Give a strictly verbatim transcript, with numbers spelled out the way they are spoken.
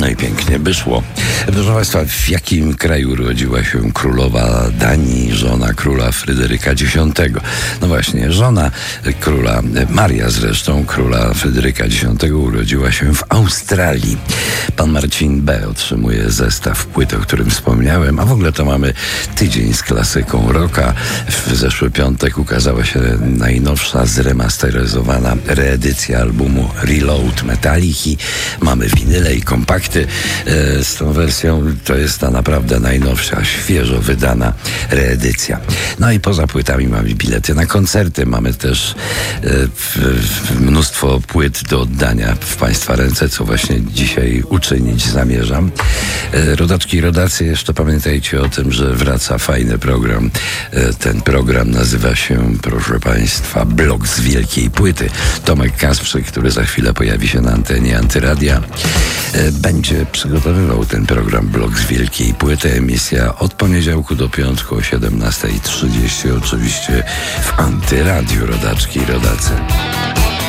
No i pięknie by szło. Proszę Państwa, w jakim kraju urodziła się królowa Danii, żona króla Fryderyka Dziesiątego? No właśnie, żona króla, Maria zresztą, króla Fryderyka Dziesiątego urodziła się w Australii. Pan Marcin B. otrzymuje zestaw płyt, o którym wspomniałem, a w ogóle to mamy tydzień z klasyką rocka. W zeszły piątek ukazała się najnowsza, zremasteryzowana reedycja albumu Reload Metallic'i. Mamy winyle i kompakty e, z tą wersją. To jest ta naprawdę najnowsza, świeżo wydana reedycja. No i poza płytami mamy bilety na koncerty. Mamy też e, w, w mnóstwo płyt do oddania w Państwa ręce, co właśnie dzisiaj uczynić zamierzam. E, rodaczki i rodacy, jeszcze pamiętajcie o tym, że wraca fajny program. E, ten program nazywa się, proszę Państwa, Blok z Wielkiej Płyty. Tomek Kasprzyk, który za chwilę pojawi się na antenie Antyradia, e, będzie przygotowywał ten program Blok z Wielkiej Płyty. Emisja od poniedziałku do piątku o siedemnasta trzydzieści, oczywiście w Antyradiu, rodaczki i rodacy.